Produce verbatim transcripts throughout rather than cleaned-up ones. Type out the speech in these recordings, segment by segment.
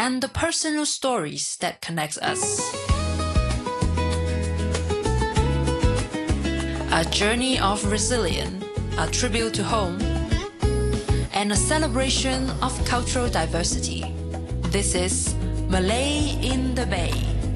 and the personal stories that connect us. A journey of resilience, a tribute to home, and a celebration of cultural diversity. This is Malay in the Bay.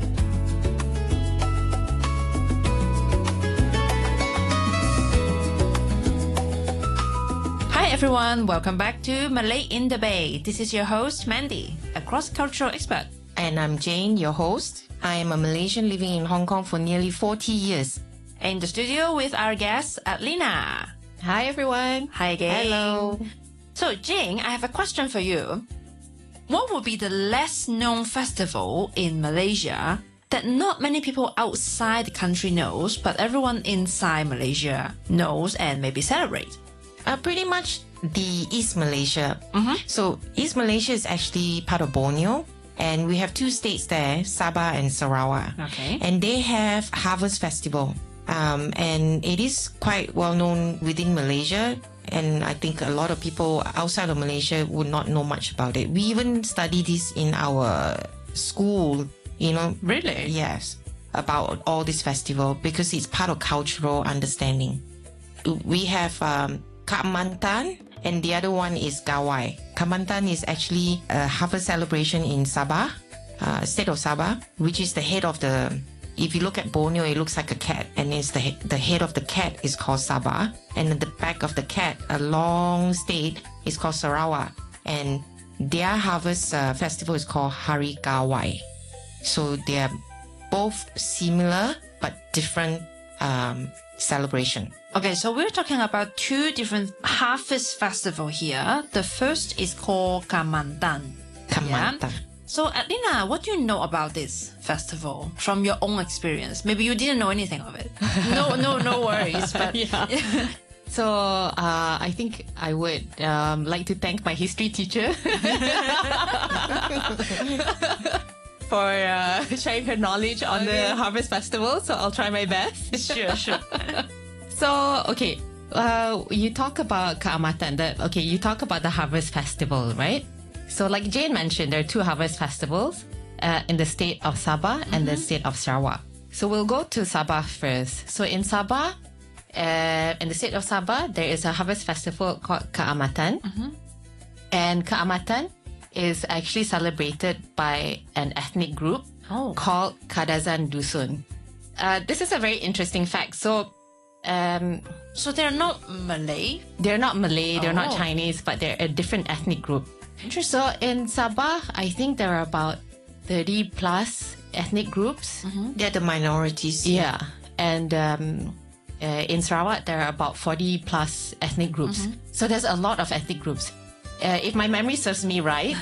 Hi everyone, welcome back to Malay in the Bay. This is your host Mandy, a cross-cultural expert. And I'm Jane, your host. I am a Malaysian living in Hong Kong for nearly forty years. In the studio with our guest, Adelina. Hi everyone. Hi again. Hello. So Jane, I have a question for you. What would be the less known festival in Malaysia that not many people outside the country knows, but everyone inside Malaysia knows and maybe celebrate? Uh, pretty much the East Malaysia. Mm-hmm. So East Malaysia is actually part of Borneo. And we have two states there, Sabah and Sarawak. Okay. And they have Harvest Festival. Um, and it is quite well known within Malaysia. And I think a lot of people outside of Malaysia would not know much about it. We even study this in our school, you know. Really? Yes. About all this festival because it's part of cultural understanding. We have um, Keamatan and the other one is Gawai. Keamatan is actually a harvest celebration in Sabah, uh, state of Sabah, which is the head of the... If you look at Borneo, it looks like a cat, and it's the he- the head of the cat is called Sabah, and at the back of the cat, a long state, is called Sarawak, and their harvest uh, festival is called Hari Gawai. So they are both similar but different um, celebration. Okay, so we're talking about two different harvest festival here. The first is called Keamatan. Keamatan. Yeah? So, Adelina, what do you know about this festival from your own experience? Maybe you didn't know anything of it. No, no, no worries. But Yeah. So uh, I think I would um, like to thank my history teacher for uh, sharing her knowledge on Okay. the Harvest Festival. So I'll try my best. Sure, sure. So, okay, uh, you talk about Keamatan. That okay, you talk about the Harvest Festival, right? So, like Jane mentioned, there are two Harvest Festivals uh, in the state of Sabah mm-hmm. and the state of Sarawak. So, we'll go to Sabah first. So, in Sabah, uh, in the state of Sabah, there is a Harvest Festival called Keamatan. Mm-hmm. And Keamatan is actually celebrated by an ethnic group Oh. called Kadazan Dusun. Uh, this is a very interesting fact. So, um, So they're not Malay? they're not Malay, they're not Oh. Chinese, but they're a different ethnic group. Interesting. So in Sabah, I think there are about thirty plus ethnic groups. They're the minorities. Yeah. And um, uh, in Sarawak, there are about forty plus ethnic groups. So there's a lot of ethnic groups. Uh, if my memory serves me right,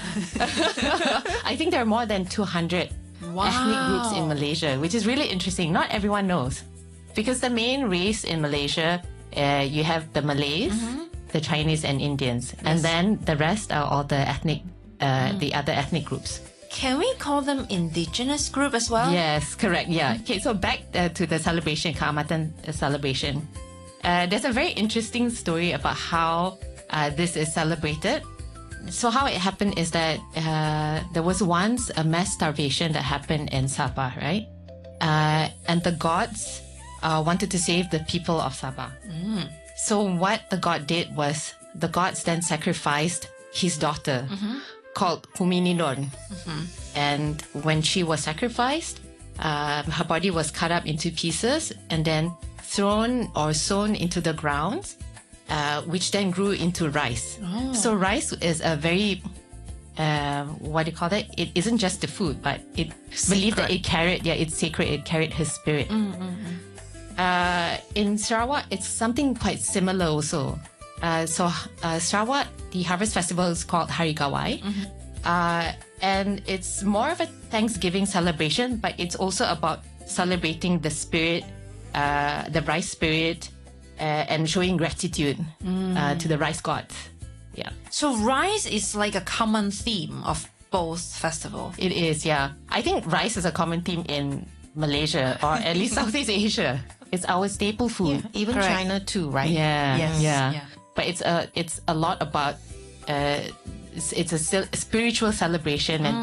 I think there are more than two hundred Wow. ethnic groups in Malaysia, which is really interesting. Not everyone knows. Because the main race in Malaysia, uh, you have the Malays, the Chinese and Indians. And then the rest are all the ethnic, uh, the other ethnic groups. Can we call them indigenous group as well? Yes, correct. Yeah. Okay, so back uh, to the celebration, Keamatan uh, celebration. Uh, there's a very interesting story about how uh, this is celebrated. So how it happened is that uh, there was once a mass starvation that happened in Sabah, right? Uh, and the gods uh, wanted to save the people of Sabah. So what the god did was the gods then sacrificed his daughter called Humininor. And when she was sacrificed, uh, her body was cut up into pieces and then thrown or sown into the ground, uh, which then grew into rice. So rice is a very, uh, what do you call it? It isn't just the food, but it believed that it carried, yeah, it's sacred, it carried his spirit. Uh, in Sarawak, it's something quite similar also. Uh, so uh, Sarawak, the Harvest Festival is called Hari Gawai. Uh, and it's more of a Thanksgiving celebration, but it's also about celebrating the spirit, uh, the rice spirit, uh, and showing gratitude uh, to the rice gods. Yeah, So rice is like a common theme of both festivals. it is. Yeah, I think rice is a common theme in Malaysia or at least Southeast Asia. It's our staple food. Even Correct. China too, right? Yeah, Yes, yeah. yeah. But it's a it's a lot about uh, it's, it's a sil- spiritual celebration and